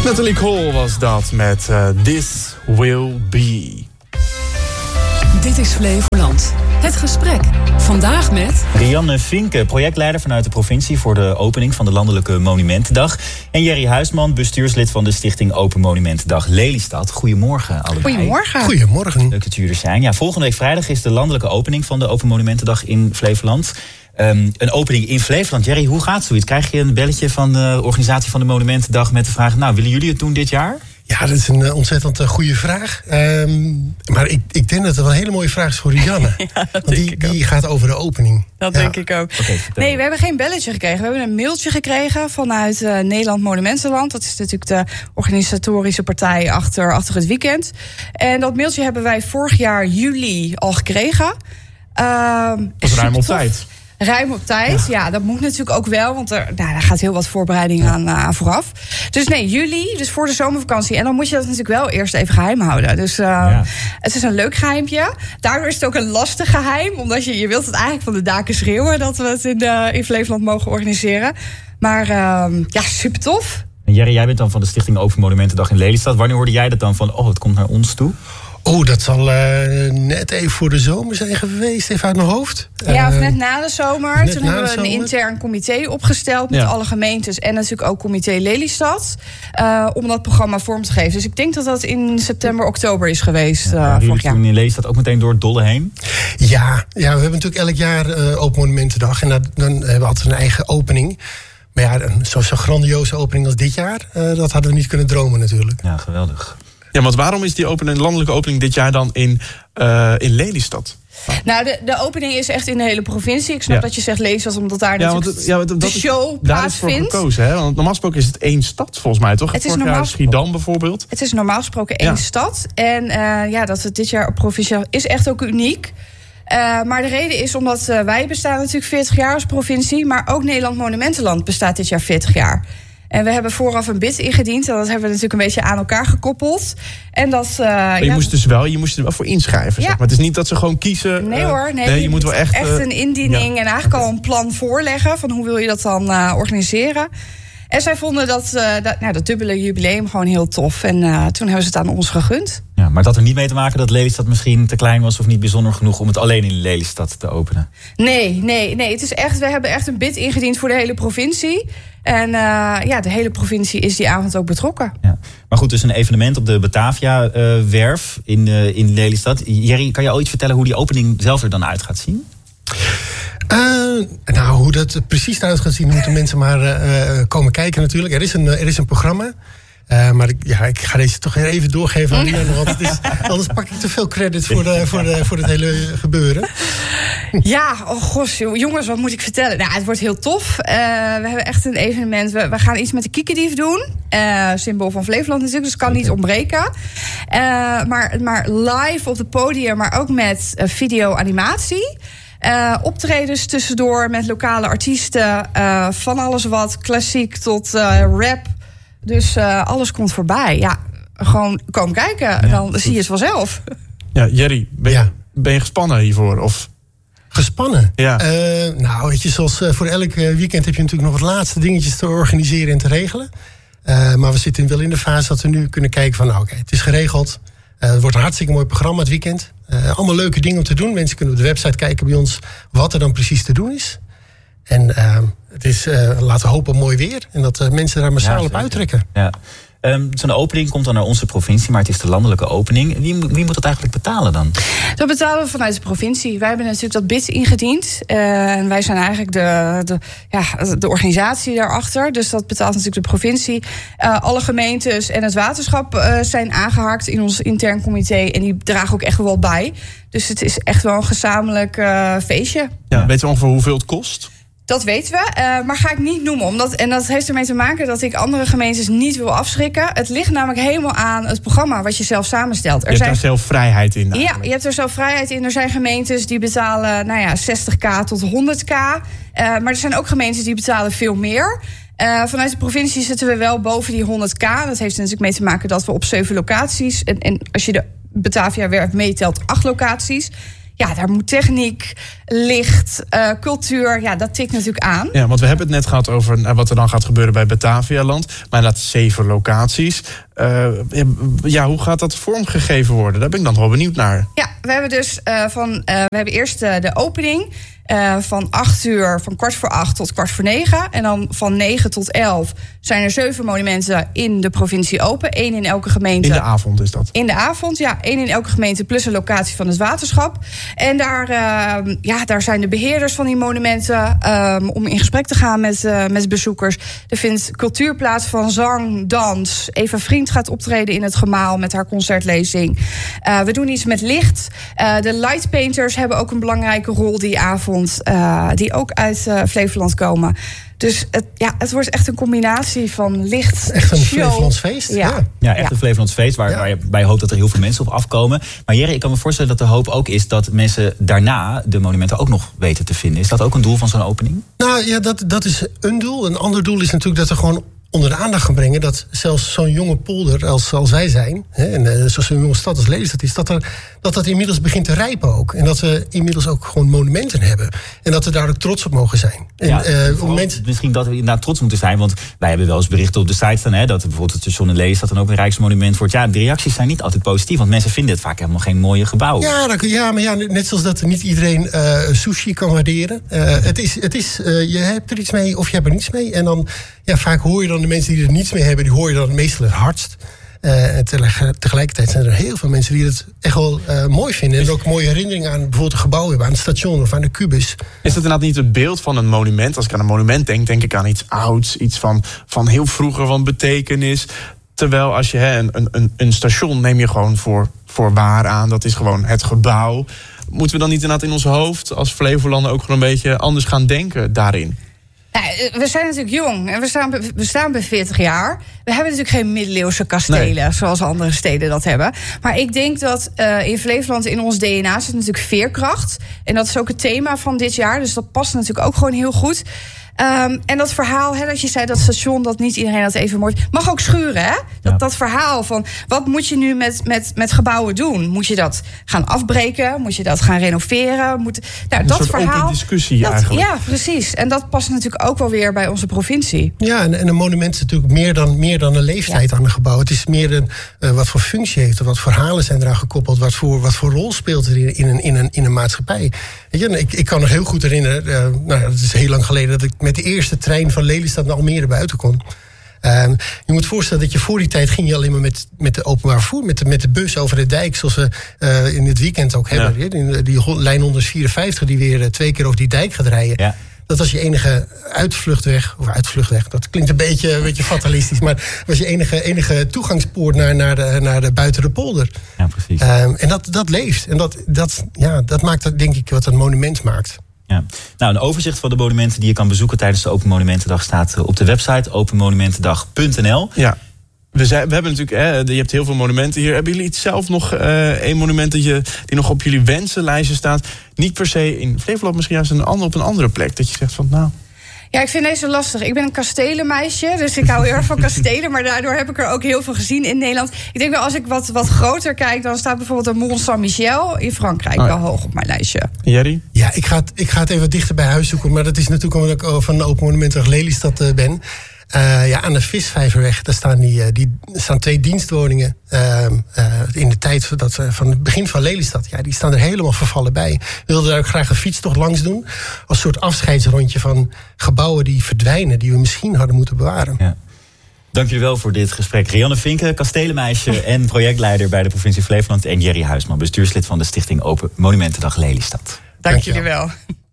Natalie Cole was dat met This Will Be. Dit is Flevoland. Het gesprek. Vandaag met Rianne Vinken, projectleider vanuit de provincie voor de opening van de Landelijke Monumentendag. En Jerry Huisman, bestuurslid van de Stichting Open Monumentendag Lelystad. Goedemorgen allebei. Goedemorgen. Goedemorgen. Leuk dat jullie er zijn. Ja, volgende week vrijdag is de landelijke opening van de Open Monumentendag in Flevoland. Een opening in Flevoland. Jerry, hoe gaat zoiets? Krijg je een belletje van de organisatie van de Monumentendag met de vraag: nou, willen jullie het doen dit jaar? Ja, dat is een ontzettend goede vraag. Maar ik denk dat het wel een hele mooie vraag is voor Rianne. Ja, want die gaat over de opening. Dat denk ik ook. Okay, nee, we hebben geen belletje gekregen. We hebben een mailtje gekregen vanuit Nederland Monumentenland. Dat is natuurlijk de organisatorische partij achter het weekend. En dat mailtje hebben wij vorig jaar juli al gekregen. Dat is ruim op tijd. Ruim op tijd, ja, dat moet natuurlijk ook wel. Want daar gaat heel wat voorbereiding aan vooraf. Dus nee, juli, dus voor de zomervakantie. En dan moet je dat natuurlijk wel eerst even geheim houden. Dus het is een leuk geheimpje. Daardoor is het ook een lastig geheim. Omdat je wilt het eigenlijk van de daken schreeuwen dat we het in Flevoland mogen organiseren. Maar super tof. En Jerry, jij bent dan van de Stichting Open Monumentendag in Lelystad. Wanneer hoorde jij dat dan van, het komt naar ons toe? Oh, dat zal net even voor de zomer zijn geweest, even uit mijn hoofd. Ja, of net na de zomer. Toen hebben we een intern comité opgesteld met alle gemeentes en natuurlijk ook comité Lelystad. Om dat programma vorm te geven. Dus ik denk dat dat in september, oktober is geweest vorig jaar. Toen in Lelystad ook meteen door het dolle heen? Ja, we hebben natuurlijk elk jaar Open Monumentendag. En dan hebben we altijd een eigen opening. Maar ja, zo'n grandioze opening als dit jaar, dat hadden we niet kunnen dromen natuurlijk. Ja, geweldig. Ja, want waarom is die landelijke opening dit jaar dan in Lelystad? Nou, de opening is echt in de hele provincie. Ik snap dat je zegt Lelystad, omdat daar natuurlijk de show plaatsvindt. Daar is voor gekozen, hè? Want normaal gesproken is het één stad, volgens mij, toch? Het is normaal Schiedam bijvoorbeeld. Het is normaal gesproken één stad. En dat het dit jaar op provinciaal is echt ook uniek. Maar de reden is omdat wij bestaan natuurlijk 40 jaar als provincie. Maar ook Nederland Monumentenland bestaat dit jaar 40 jaar. En we hebben vooraf een bid ingediend. En dat hebben we natuurlijk een beetje aan elkaar gekoppeld. En dat, je moest er wel voor inschrijven. Zeg maar. Het is niet dat ze gewoon kiezen. Nee hoor. Nee, je moet wel echt een indiening en eigenlijk al een plan voorleggen. Van hoe wil je dat dan organiseren. En zij vonden dat dubbele jubileum gewoon heel tof. En toen hebben ze het aan ons gegund. Ja, maar dat er niet mee te maken dat Lelystad misschien te klein was of niet bijzonder genoeg om het alleen in Lelystad te openen? Nee. Het is echt, we hebben echt een bid ingediend voor de hele provincie. En de hele provincie is die avond ook betrokken. Ja. Maar goed, dus een evenement op de Batavia-werf in Lelystad. Jerry, kan je al iets vertellen hoe die opening zelf er dan uit gaat zien? Hoe dat precies eruit gaat zien, moeten mensen maar komen kijken natuurlijk. Er is een programma. Maar ik ga deze toch even doorgeven aan Rianne, want anders pak ik te veel credit voor het hele gebeuren. Ja, jongens, wat moet ik vertellen? Nou, het wordt heel tof. We hebben echt een evenement. We gaan iets met de kiekendief doen. Symbool van Flevoland natuurlijk, dus kan niet ontbreken. Maar live op het podium, maar ook met video-animatie. Optredens tussendoor met lokale artiesten. Van alles wat, klassiek tot rap. Dus alles komt voorbij. Ja, gewoon komen kijken. Dan zie je het vanzelf. Ja, Jerry, ben je gespannen hiervoor? Of? Gespannen? Ja. Weet je, zoals voor elk weekend heb je natuurlijk nog wat laatste dingetjes te organiseren en te regelen. Maar we zitten wel in de fase dat we nu kunnen kijken van, het is geregeld. Het wordt een hartstikke mooi programma het weekend. Allemaal leuke dingen om te doen. Mensen kunnen op de website kijken bij ons wat er dan precies te doen is. En het is, laten we hopen, mooi weer. En dat mensen daar massaal op uittrekken. Ja. Zo'n opening komt dan naar onze provincie, maar het is de landelijke opening. Wie moet dat eigenlijk betalen dan? Dat betalen we vanuit de provincie. Wij hebben natuurlijk dat bid ingediend. En wij zijn eigenlijk de organisatie daarachter. Dus dat betaalt natuurlijk de provincie. Alle gemeentes en het waterschap zijn aangehaakt in ons intern comité. En die dragen ook echt wel bij. Dus het is echt wel een gezamenlijk feestje. Ja, weet je ongeveer hoeveel het kost? Dat weten we, maar ga ik niet noemen. En dat heeft ermee te maken dat ik andere gemeentes niet wil afschrikken. Het ligt namelijk helemaal aan het programma wat je zelf samenstelt. Je hebt daar zelf vrijheid in. Ja, je hebt er zelf vrijheid in. Er zijn gemeentes die betalen 60.000 tot 100.000. Maar er zijn ook gemeentes die betalen veel meer. Vanuit de provincie zitten we wel boven die 100.000. Dat heeft er natuurlijk mee te maken dat we op 7 locaties... en als je de Batavia-werf meetelt, 8 locaties... Ja, daar moet techniek, licht, cultuur, ja, dat tikt natuurlijk aan. Ja, want we hebben het net gehad over wat er dan gaat gebeuren bij Batavialand. Maar dat 7 locaties. Hoe gaat dat vormgegeven worden? Daar ben ik dan wel benieuwd naar. Ja, we hebben dus we hebben eerst de opening. Van 8 uur, van 7:15 tot 9:15. En dan van 9 tot 11 zijn er 7 monumenten in de provincie open. 1 in elke gemeente. In de avond is dat? In de avond, ja. 1 in elke gemeente plus een locatie van het waterschap. En daar zijn de beheerders van die monumenten om in gesprek te gaan met bezoekers. Er vindt cultuur plaats van zang, dans. Eva Vriend gaat optreden in het gemaal met haar concertlezing. We doen iets met licht. De lightpainters hebben ook een belangrijke rol die avond. Die ook uit Flevoland komen. Dus het wordt echt een combinatie van licht. Echt een Flevolands feest. Ja, echt een Flevolands feest waarbij je hoopt dat er heel veel mensen op afkomen. Maar Jerry, ik kan me voorstellen dat de hoop ook is dat mensen daarna de monumenten ook nog weten te vinden. Is dat ook een doel van zo'n opening? Nou ja, dat is een doel. Een ander doel is natuurlijk dat er gewoon onder de aandacht gaan brengen dat zelfs zo'n jonge polder als wij zijn, en zoals een jonge stad als Lelystad is, dat inmiddels begint te rijpen ook. En dat we inmiddels ook gewoon monumenten hebben. En dat we daar ook trots op mogen zijn. Misschien dat we inderdaad trots moeten zijn, want wij hebben wel eens berichten op de site staan, dat bijvoorbeeld het station in Lelystad dan ook een Rijksmonument wordt. Ja, de reacties zijn niet altijd positief, want mensen vinden het vaak helemaal geen mooie gebouwen. Maar net zoals dat niet iedereen sushi kan waarderen. Je hebt er iets mee of je hebt er niets mee. En dan vaak hoor je dan de mensen die er niets mee hebben, die hoor je dan meestal het hardst. En tegelijkertijd zijn er heel veel mensen die het echt wel mooi vinden. En ook mooie herinneringen aan bijvoorbeeld een gebouw hebben, aan het station of aan de kubus. Is dat inderdaad niet het beeld van een monument? Als ik aan een monument denk ik aan iets ouds, iets van heel vroeger, van betekenis. Terwijl als je een station neem je gewoon voor waar aan. Dat is gewoon het gebouw. Moeten we dan niet inderdaad in ons hoofd als Flevolander ook gewoon een beetje anders gaan denken daarin? We zijn natuurlijk jong en we staan bij 40 jaar. We hebben natuurlijk geen middeleeuwse kastelen zoals andere steden dat hebben. Maar ik denk dat in Flevoland in ons DNA zit natuurlijk veerkracht. En dat is ook het thema van dit jaar. Dus dat past natuurlijk ook gewoon heel goed. En dat verhaal, dat je zei, dat station, dat niet iedereen dat even mooi mag ook schuren, hè? Dat verhaal van, wat moet je nu met gebouwen doen? Moet je dat gaan afbreken? Moet je dat gaan renoveren? Dat verhaal. Open discussie eigenlijk. Ja, precies. En dat past natuurlijk ook wel weer bij onze provincie. Ja, en een monument is natuurlijk meer dan een leeftijd aan een gebouw. Het is meer wat voor functie heeft, wat voor verhalen zijn eraan gekoppeld, wat voor rol speelt er in een maatschappij. Weet je, ik kan nog heel goed herinneren, dat is heel lang geleden, dat ik met de eerste trein van Lelystad naar Almere buiten kon. Je moet voorstellen dat je voor die tijd ging je alleen maar met de openbaar vervoer, met de bus over de dijk, zoals we in het weekend ook hebben. Ja. Die lijn 154 die weer 2 keer over die dijk gaat rijden. Ja. Dat was je enige uitvluchtweg. Dat klinkt een beetje fatalistisch, maar dat was je enige toegangspoort naar de buiten de polder. Ja, precies. En dat leeft. En dat maakt denk ik wat een monument maakt. Ja. Nou, een overzicht van de monumenten die je kan bezoeken tijdens de Open Monumentendag staat op de website openmonumentendag.nl. Ja. We hebben natuurlijk, je hebt heel veel monumenten hier. Hebben jullie zelf nog een monument die nog op jullie wensenlijstje staat? Niet per se in Flevoland, misschien juist op een andere plek. Dat je zegt van, nou. Ja, ik vind deze lastig. Ik ben een kastelenmeisje, dus ik hou heel erg van kastelen. Maar daardoor heb ik er ook heel veel gezien in Nederland. Ik denk wel, als ik wat groter kijk, dan staat bijvoorbeeld de Mont Saint-Michel in Frankrijk wel hoog op mijn lijstje. Jerry? Ja, ik ga het even dichter bij huis zoeken. Maar dat is natuurlijk omdat ik van de Open Monumentendag Lelystad ben. Aan de Visvijverweg, daar staan 2 dienstwoningen in de tijd van het begin van Lelystad. Ja, die staan er helemaal vervallen bij. We wilden daar ook graag een fietstocht langs doen. Als soort afscheidsrondje van gebouwen die verdwijnen, die we misschien hadden moeten bewaren. Ja. Dank jullie wel voor dit gesprek. Rianne Vinken, kastelenmeisje en projectleider bij de provincie Flevoland. En Jerry Huisman, bestuurslid van de Stichting Open Monumentendag Lelystad. Dank jullie wel.